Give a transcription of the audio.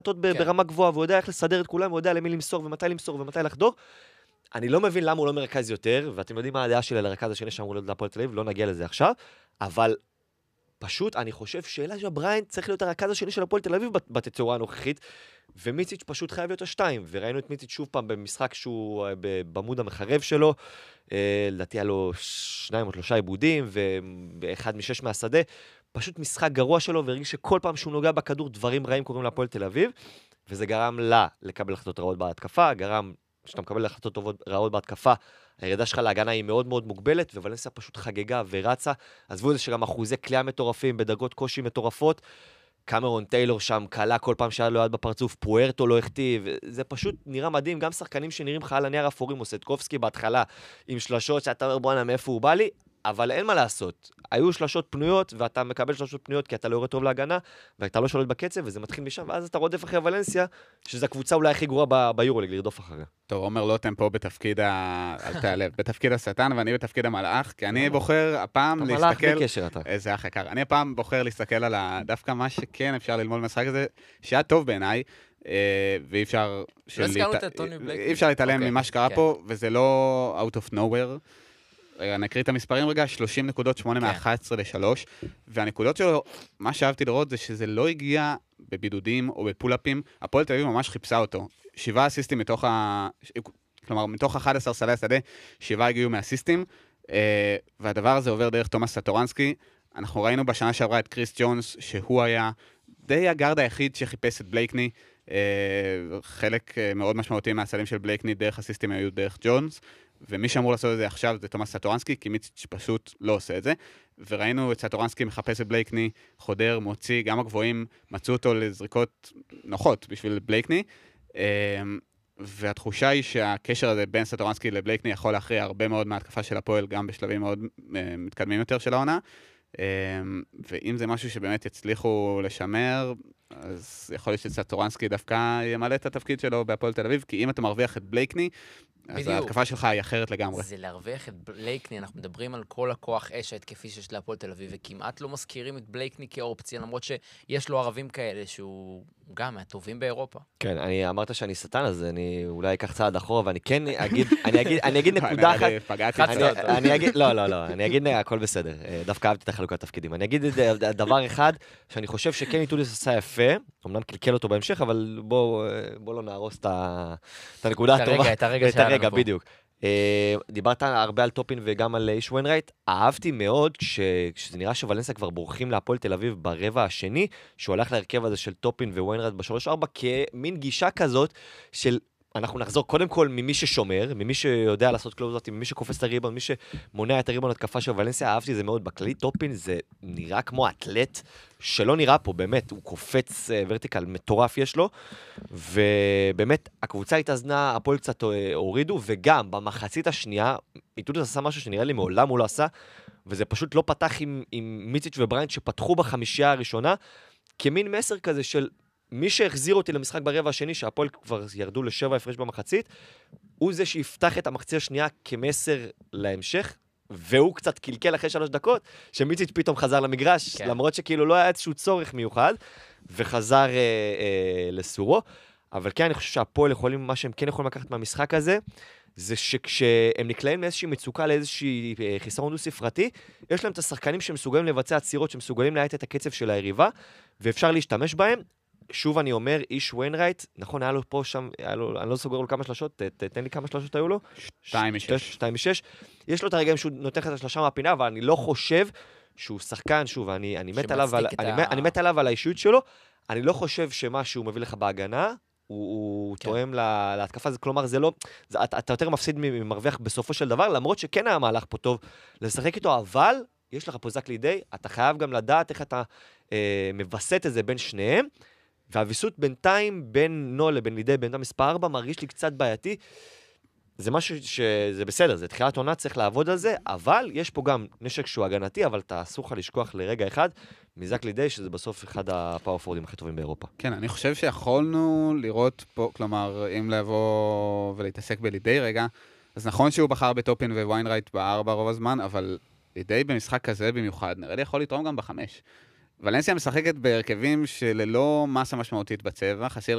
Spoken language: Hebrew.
ברמה גבוהה, והוא יודע איך לסדר את כולם, הוא יודע למי למסור ומתי לחדור. אני לא מבין למה הוא לא מרכז יותר, ואתם יודעים מה הדעה שלי על הרכז השני שאמרו להיות להפועל תל אביב, לא נגיע לזה עכשיו, אבל פשוט אני חושב שאלעז'ה בריינט צריך להיות הרכז השני של הפועל תל אביב בתצורה הנוכחית, ומיציץ' פשוט חייב להיות השתיים, וראינו את מיציץ' שוב פעם במשחק שהוא במוד המחרב שלו, לדעתי היה לו 2 או 3 עיבודים, ואחד מ6 מהשדה, פשוט משחק גרוע שלו, והרגיש שכל פעם שהוא נוגע בכדור, דברים רעים קוראים להפועל תל אביב, וזה גרם לה לקבל החלטות רעות בהתקפה, גרם שאתה מקבל החלטות רעות בהתקפה, הירידה שלך להגנה היא מאוד מאוד מוגבלת, ווולנסיה פשוט חגגה ורצה, עזבו את זה שגם אחוזי קליעה מטורפים, בדרגות קושי מטורפות, קמרון טיילור שם קלה כל פעם שהיה לו יד בפרצוף, פוארטו לא הכתיב, זה פשוט נראה מדהים, גם שחקנים שנראים לך על הנייר אפורים, מוסטקובסקי בהתחלה, עם שלשות שאתה אומר בואנה מאיפה הוא בא לי, אבל אין מה לעשות. היו שלשות פנויות, ואתה מקבל שלשות פנויות כי אתה לא יורד טוב להגנה, ואתה לא שולט בקצב, וזה מתחיל משם, ואז אתה רודף אחרי ולנסיה, שזו הקבוצה אולי הכי גרועה ביורוליג, לרדוף אחריה. טוב, עומר לוטם פה בתפקיד אל תעלב, בתפקיד השטן, ואני בתפקיד המלאך, כי אני בוחר הפעם להסתכל... המלאך בקשר אתה. איזה אח יקר. אני הפעם בוחר להסתכל על דווקא מה שכן אפשר ללמוד מהמשחק הזה, שהיה טוב בעיניי, ואי אפשר... לא הזכרנו את טוני בלייקני. אי אפשר להתעלם ממה שקרה פה, וזה לא out of nowhere. רגע, נקריא את המספרים רגע, 30 נקודות, 8 מ-11 ל-3, והנקודות שלו, מה שאהבתי לראות זה שזה לא הגיע בבידודים או בפולאפים, הפועל תל אביב ממש חיפשה אותו. 7 אסיסטים כלומר, מתוך 11 סלי השדה, 7 הגיעו מאסיסטים, והדבר הזה עובר דרך תומאס סטורנסקי. אנחנו ראינו בשנה שעברה את קריס ג'ונס, שהוא היה די הגארד היחיד שחיפש את בלייקני, חלק מאוד משמעותי מהסלים של בלייקני דרך אסיסטים היו דרך ג'ונס, ומי שאמור לעשות את זה עכשיו זה תומאס סטורנסקי, כי מיציץ' פשוט לא עושה את זה. וראינו את סטורנסקי מחפש את בלייקני, חודר, מוציא, גם הגבוהים מצאו אותו לזריקות נוחות בשביל בלייקני, והתחושה היא שהקשר הזה בין סטורנסקי לבלייקני יכול להכריע הרבה מאוד מההתקפה של הפועל, גם בשלבים מאוד מתקדמים יותר של העונה, ואם זה משהו שבאמת יצליחו לשמר, אז יכול להיות שסטורנסקי דווקא ימלא את התפקיד שלו בהפועל תל אביב, כי אם אתה מרוויח את בלייקני, אז ההתקפה שלך היא אחרת לגמרי. זה להרוויח את בלייקני, אנחנו מדברים על כל הכוח אש ההתקפי שיש להפועל תל אביב, וכמעט לא מזכירים את בלייקני כאופציה, למרות שיש לו ערבים כאלה שהוא גם מהטובים באירופה. כן, אמרת שאני שטן, אז אני אולי אקח צעד אחורה, ואני כן אגיד נקודה אחת. אני אגיד הכל בסדר, דווקא אהבתי את החלוקת התפקידים. אני אגיד דבר אחד, שאני חושב שכן איטודיס עשה יפה, אמנם קלקל אותו בהמשך, אבל בוא לא נהרוס את הנקודה הטובה. את הרגע בדיוק. דיברת הרבה על טופין וגם על איש וויינרייט. אהבתי מאוד כשזה נראה שוולנסיה כבר בורחים להפועל תל אביב ברבע השני, שהוא הלך להרכב הזה של טופין וויינרייט ב-3-4, כמין גישה כזאת של אנחנו נחזור קודם כל ממי ששומר, ממי שיודע לעשות קלוזות, ממי שקופס את הריבון, מי שמונע את הריבון התקפה של ולנסיה. אהבתי זה מאוד בכלי. טופין זה נראה כמו אתלט שלא נראה פה, באמת, הוא קופץ ורטיקל מטורף יש לו, ובאמת הקבוצה התאזנה, הפועל קצת הורידו, וגם במחצית השנייה, איטודיס עשה משהו שנראה לי מעולם הוא לא עשה, וזה פשוט לא פתח עם מיציץ' ובריינט שפתחו בחמישייה הראשונה, כמין מסר כזה של מי שהחזיר אותי למשחק ברבע השני, שהפועל כבר ירדו ל7 הפרש במחצית, הוא זה שיפתח את המחצית השנייה כמסר להמשך, והוא קצת קלקל אחרי 3 דקות, שמיציץ' פתאום חזר למגרש, כן. למרות שכאילו לא היה איזשהו צורך מיוחד, וחזר לסורו. אבל כן, אני חושב שהפועל יכולים, מה שהם כן יכולים לקחת מהמשחק הזה, זה שכשהם נקלעים לאיזושהי מצוקה, לאיזושהי חיסרון דו-ספרתי, יש להם את השחקנים שמסוגלים לבצע עצירות, שמסוגלים להאט את הקצב של היריבה, ואפשר להשתמש בהם. שוב אני אומר, איש וויינרייט, נכון, היה לו פה שם, אני לא סוגר לו כמה שלשות, תן לי כמה שלשות היו לו? 2 מ-6. יש לו את הרגעים שהוא נותן לך את השלשה מהפינה, אבל אני לא חושב שהוא שחקן, שוב, אני מת עליו על האישיות שלו, אני לא חושב שמה שהוא מביא לך בהגנה, הוא תואם להתקפה, כלומר זה לא, אתה יותר מפסיד ממרוויח בסופו של דבר, למרות שכן היה מהלך פה טוב לשחק איתו, אבל יש לך פה זק לידי, אתה חייב גם לדעת איך אתה מבסט את זה בין שניהם, והוויסות בינתיים בין נול לבין לידי, בין המספר 4, מרגיש לי קצת בעייתי. זה משהו שזה בסדר, זה תחילת עונה, צריך לעבוד על זה, אבל יש פה גם נשק שהוא הגנתי, אבל אתה אסור לך לשכוח לרגע אחד, מזק לידי, שזה בסוף אחד הפאורפורדים הכי טובים באירופה. כן, אני חושב שיכולנו לראות פה, כלומר, אם לבוא ולהתעסק בלידי רגע, אז נכון שהוא בחר בטופין וויינרייט ב4 רוב הזמן, אבל לידי במשחק כזה במיוחד, נראה לי יכול לתרום גם ב5. ולנסיה משחקת בהרכבים שללא מסה משמעותית בצבע,